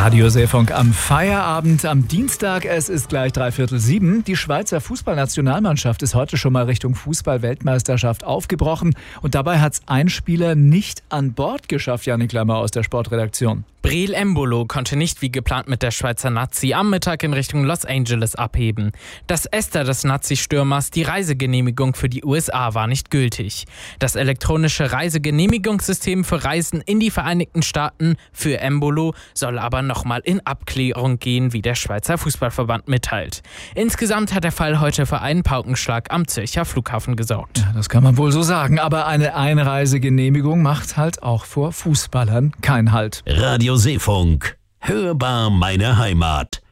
Radio Seefunk am Feierabend am Dienstag. Es ist gleich 6:45. Die Schweizer Fußballnationalmannschaft ist heute schon mal Richtung Fußball-Weltmeisterschaft aufgebrochen. Und dabei hat es ein Spieler nicht an Bord geschafft, Janik Klammer aus der Sportredaktion. Breel Embolo konnte nicht wie geplant mit der Schweizer Nazi am Mittag in Richtung Los Angeles abheben. Das Ester des Nazi-Stürmers, die Reisegenehmigung für die USA, war nicht gültig. Das elektronische Reisegenehmigungssystem für Reisen in die Vereinigten Staaten für Embolo soll aber nochmal in Abklärung gehen, wie der Schweizer Fußballverband mitteilt. Insgesamt hat der Fall heute für einen Paukenschlag am Zürcher Flughafen gesorgt. Ja, das kann man wohl so sagen, aber eine Einreisegenehmigung macht halt auch vor Fußballern keinen Halt. Radio Seefunk. Hörbar meine Heimat.